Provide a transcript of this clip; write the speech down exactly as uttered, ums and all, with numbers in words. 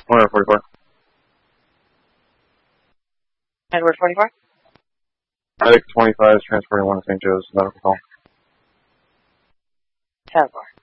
one forty-four. Edward forty-four? I think twenty-five is transporting one to Saint Joe's medical call. ten four.